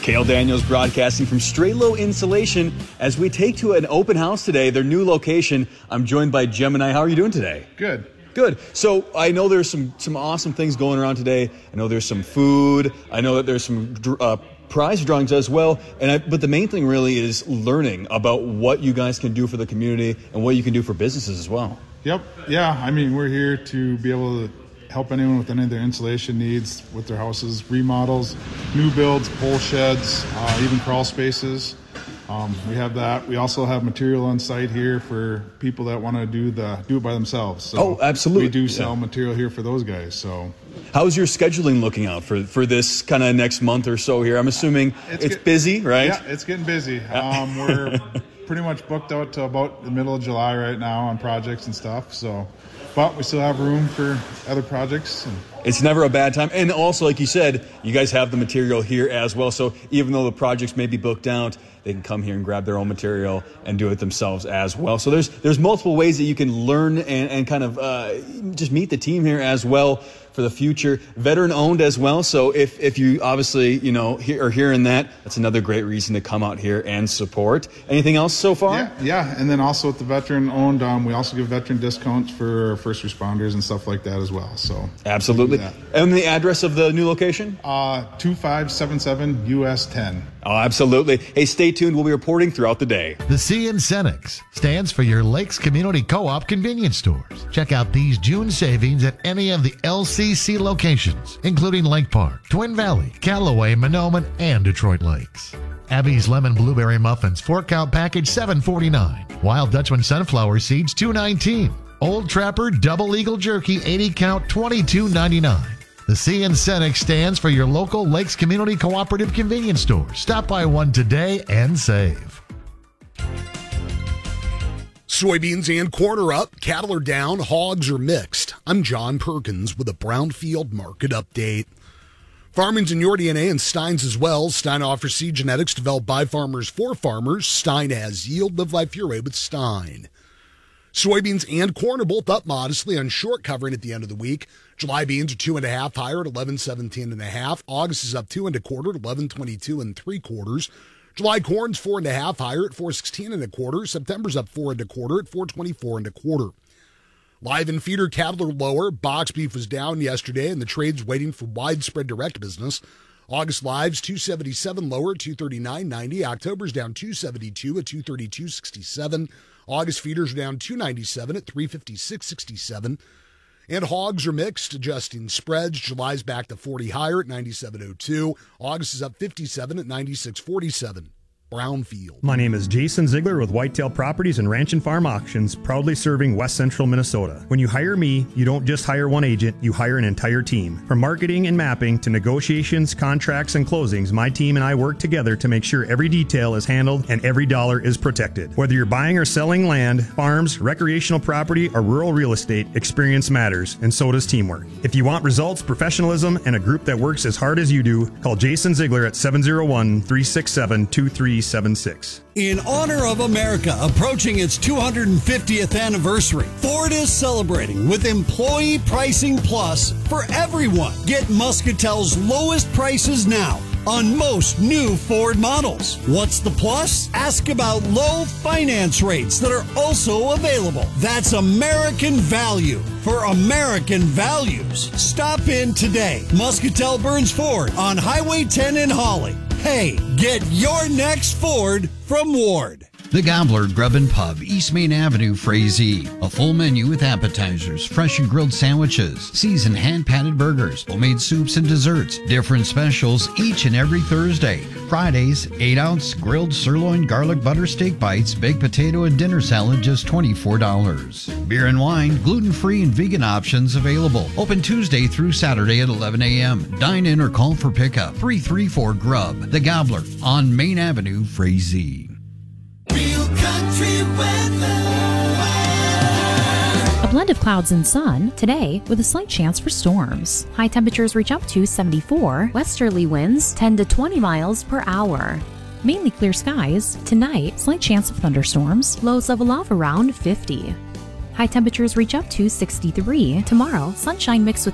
Cale Daniels broadcasting from Strelo Insulation as we take to an open house today, their new location. I'm joined by Gemini. How are you doing today? Good. Good. So I know there's some awesome things going around today. I know there's some food. I know that there's some prize drawings as well. But the main thing really is learning about what you guys can do for the community and what you can do for businesses as well. Yep. Yeah. I mean, we're here to be able to help anyone with any of their insulation needs with their houses, remodels, new builds, pole sheds, even crawl spaces. We have that. We also have material on site here for people that want to do it by themselves. So absolutely. We do sell material here for those guys. So, how's your scheduling looking out for this kind of next month or so here? I'm assuming it's busy, right? Yeah, it's getting busy. We're pretty much booked out to about the middle of July right now on projects and stuff. So, but we still have room for other projects. It's never a bad time. And also, like you said, you guys have the material here as well. So even though the projects may be booked out, they can come here and grab their own material and do it themselves as well. So there's multiple ways that you can learn and kind of just meet the team here as well for the future. Veteran owned as well. So if you obviously, are hearing that, that's another great reason to come out here and support. Anything else so far? Yeah. And then also with the veteran owned, we also give veteran discounts for first responders and stuff like that as well. So absolutely. And the address of the new location? 2577 US 10. Oh, absolutely. Hey, stay tuned. We'll be reporting throughout the day. The C in Cenex stands for your Lakes Community Co-op convenience stores. Check out these June savings at any of the LCC locations, including Lake Park, Twin Valley, Callaway, Monoman, and Detroit Lakes. Abby's Lemon Blueberry Muffins 4-count package $7.49. Wild Dutchman Sunflower Seeds $2.19. Old Trapper Double Eagle Jerky 80-count $22.99. The C in Cenex stands for your local Lakes Community Cooperative convenience store. Stop by one today and save. Soybeans and corn are up, cattle are down, hogs are mixed. I'm John Perkins with a Brownfield market update. Farming's in your DNA and Stein's as well. Stein offers seed genetics developed by farmers for farmers. Stein has yield. Live life your way with Stein. Soybeans and corn are both up modestly on short covering at the end of the week. July beans are 2.5 higher at 11.17.5. August is up 2.25 at 11.22 3/4. July corn's 4.5 higher at 4.16 1/4. September's up 4.25 at 4.24 1/4. Live and feeder cattle are lower. Box beef was down yesterday, and the trade's waiting for widespread direct business. August live's 277 lower at 239.90. October's down 272 at 232.67. August feeders are down 297 at 356.67. And hogs are mixed, adjusting spreads. July's back to 40 higher at 97.02. August is up 57 at 96.47. Brownfield. My name is Jason Ziegler with Whitetail Properties and Ranch and Farm Auctions, proudly serving West Central Minnesota. When you hire me, you don't just hire one agent, you hire an entire team. From marketing and mapping to negotiations, contracts, and closings, my team and I work together to make sure every detail is handled and every dollar is protected. Whether you're buying or selling land, farms, recreational property, or rural real estate, experience matters, and so does teamwork. If you want results, professionalism, and a group that works as hard as you do, call Jason Ziegler at 701-367-2376. In honor of America approaching its 250th anniversary, Ford is celebrating with Employee Pricing Plus for everyone. Get Muscatel's lowest prices now on most new Ford models. What's the plus? Ask about low finance rates that are also available. That's American value for American values. Stop in today. Muscatel Burns Ford on Highway 10 in Holly. Hey, get your next Ford from Ward. The Gobbler Grub and Pub, East Main Avenue, Frazee. A full menu with appetizers, fresh and grilled sandwiches, seasoned hand-patted burgers, homemade soups and desserts. Different specials each and every Thursday. Fridays, 8-ounce grilled sirloin garlic butter steak bites, baked potato and dinner salad, just $24. Beer and wine, gluten-free and vegan options available. Open Tuesday through Saturday at 11 a.m. Dine in or call for pickup. 334-GRUB. The Gobbler on Main Avenue, Frazee. Real country weather. A blend of clouds and sun today with a slight chance for storms. High temperatures reach up to 74. Westerly winds 10 to 20 miles per hour. Mainly clear skies. Tonight, slight chance of thunderstorms. Lows level off around 50. High temperatures reach up to 63. Tomorrow, sunshine mixed with